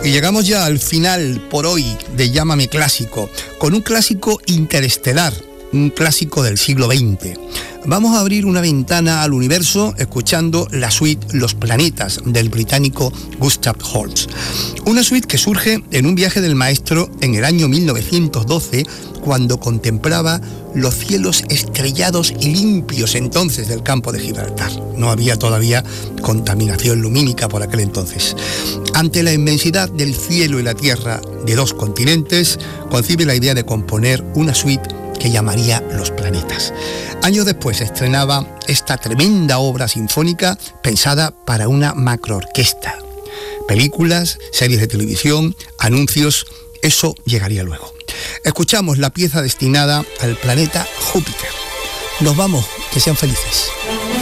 Y llegamos ya al final por hoy de Llámame Clásico, con un clásico interestelar, un clásico del siglo XX. Vamos a abrir una ventana al universo escuchando la suite Los Planetas del británico Gustav Holst. Una suite que surge en un viaje del maestro en el año 1912, cuando contemplaba los cielos estrellados y limpios entonces del campo de Gibraltar. No había todavía contaminación lumínica por aquel entonces. Ante la inmensidad del cielo y la tierra de dos continentes, concibe la idea de componer una suite que llamaría Los Planetas. Años después se estrenaba esta tremenda obra sinfónica pensada para una macroorquesta. Películas, series de televisión, anuncios, eso llegaría luego. Escuchamos la pieza destinada al planeta Júpiter. Nos vamos, que sean felices.